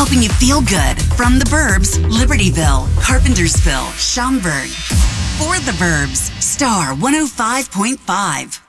helping you feel good. From the Burbs, Libertyville, Carpentersville, Schaumburg. For the Burbs, Star 105.5.